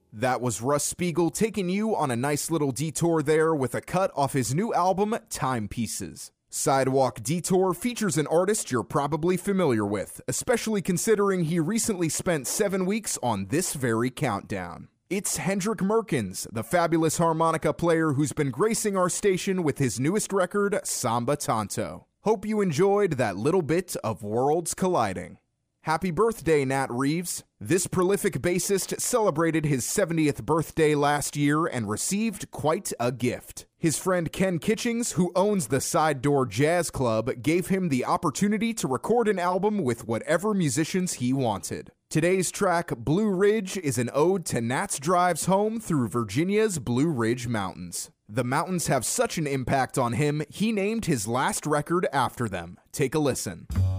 That was Russ Spiegel taking you on a nice little detour there with a cut off his new album, Timepieces. Sidewalk Detour features an artist you're probably familiar with, especially considering he recently spent 7 weeks on this very countdown. It's Hendrik Merkens, the fabulous harmonica player who's been gracing our station with his newest record, Samba Tanto. Hope you enjoyed that little bit of Worlds Colliding. Happy birthday, Nat Reeves. This prolific bassist celebrated his 70th birthday last year and received quite a gift. His friend Ken Kitchings, who owns the Side Door Jazz Club, gave him the opportunity to record an album with whatever musicians he wanted. Today's track, Blue Ridge, is an ode to Nat's drives home through Virginia's Blue Ridge Mountains. The mountains have such an impact on him, he named his last record after them. Take a listen.